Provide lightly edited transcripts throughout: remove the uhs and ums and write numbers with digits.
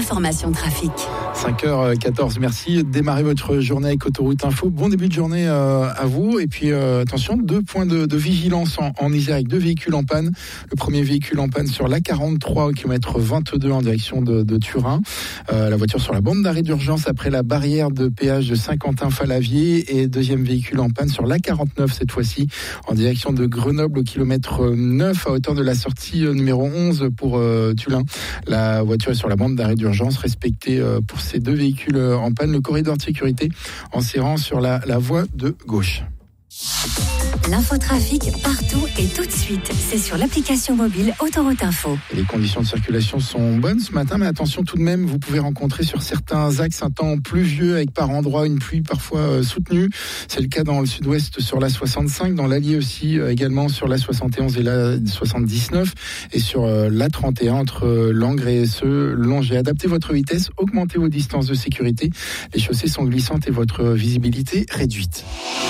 l'information trafic. 5h14, merci. Démarrez votre journée avec Autoroute Info. Bon début de journée à vous. Et puis attention, 2 points de vigilance en Isère avec 2 véhicules en panne. Le premier véhicule en panne sur l'A43 au kilomètre 22 en direction de Turin. La voiture sur la bande d'arrêt d'urgence après la barrière de péage de Saint-Quentin-Falavier. Et deuxième véhicule en panne sur l'A49 cette fois-ci en direction de Grenoble au kilomètre 9 à hauteur de la sortie numéro 11 pour Tullin. La voiture est sur la bande d'arrêt d'urgence. Respectée pour ces 2 véhicules en panne, le corridor de sécurité en serrant sur la voie de gauche. L'infotrafic partout et tout de suite. C'est sur l'application mobile Autoroute Info. Les conditions de circulation sont bonnes ce matin, mais attention tout de même, vous pouvez rencontrer sur certains axes un temps pluvieux avec par endroits une pluie parfois soutenue. C'est le cas dans le sud-ouest sur la 65, dans l'Allier aussi également sur la 71 et la 79 et sur la 31 entre Langres et Longe. Adaptez votre vitesse, augmentez vos distances de sécurité. Les chaussées sont glissantes et votre visibilité réduite.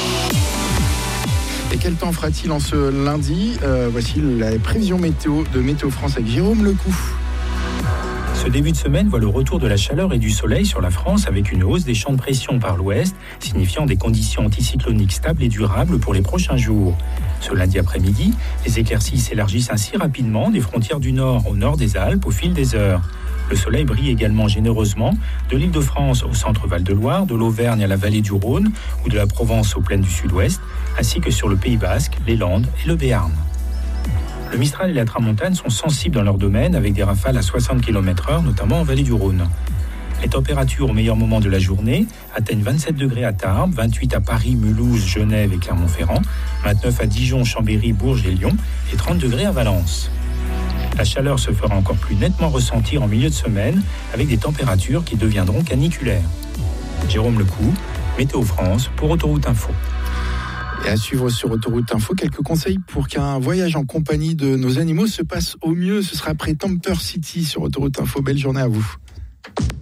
Et quel temps fera-t-il en ce lundi ? Voici la prévision météo de Météo France avec Jérôme Lecou. Ce début de semaine voit le retour de la chaleur et du soleil sur la France avec une hausse des champs de pression par l'ouest, signifiant des conditions anticycloniques stables et durables pour les prochains jours. Ce lundi après-midi, les éclaircies s'élargissent ainsi rapidement des frontières du nord au nord des Alpes au fil des heures. Le soleil brille également généreusement de l'Île-de-France au centre Val-de-Loire, de l'Auvergne à la vallée du Rhône ou de la Provence aux plaines du sud-ouest, ainsi que sur le Pays Basque, les Landes et le Béarn. Le Mistral et la Tramontane sont sensibles dans leur domaine avec des rafales à 60 km/h, notamment en vallée du Rhône. Les températures au meilleur moment de la journée atteignent 27 degrés à Tarbes, 28 à Paris, Mulhouse, Genève et Clermont-Ferrand, 29 à Dijon, Chambéry, Bourges et Lyon et 30 degrés à Valence. La chaleur se fera encore plus nettement ressentir en milieu de semaine avec des températures qui deviendront caniculaires. Jérôme Lecou, Météo France pour Autoroute Info. Et à suivre sur Autoroute Info, quelques conseils pour qu'un voyage en compagnie de nos animaux se passe au mieux. Ce sera après Tamper City sur Autoroute Info. Belle journée à vous.